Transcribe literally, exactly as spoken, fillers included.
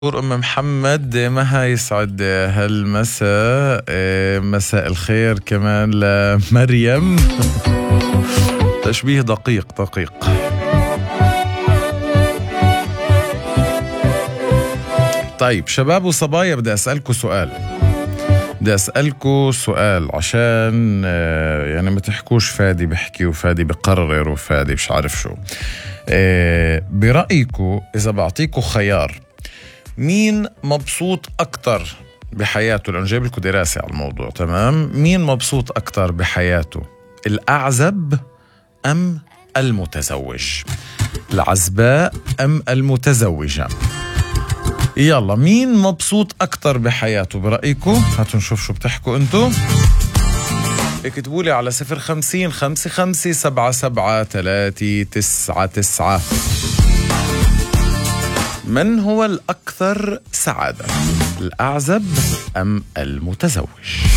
أم محمد مها يسعد هالمساء. مساء الخير كمان لمريم. تشبيه دقيق دقيق. طيب شباب وصبايا، بدي أسألكوا سؤال بدي أسألكوا سؤال عشان يعني ما تحكوش فادي بحكي وفادي بقرر وفادي مش عارف شو. برأيكوا إذا بعطيكوا خيار، مين مبسوط أكتر بحياته؟ لأنه جايب لكم دراسة على الموضوع، تمام؟ مين مبسوط أكتر بحياته، الأعزب أم المتزوج؟ العزباء أم المتزوجة؟ يلا، مين مبسوط أكتر بحياته برأيكم؟ هاتوا نشوف شو بتحكوا أنتو. اكتبوا لي على صفر خمسين خمسة خمسة سبعة سبعة ثلاثة تسعة تسعة. من هو الأكثر سعادة، الأعزب أم المتزوج؟